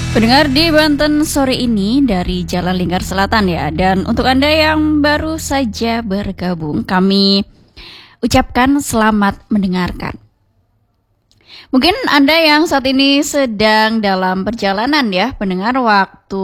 Pendengar di Banten sore ini dari Jalan Lingkar Selatan ya. Dan untuk Anda yang baru saja bergabung, kami ucapkan selamat mendengarkan. Mungkin Anda yang saat ini sedang dalam perjalanan ya, pendengar, waktu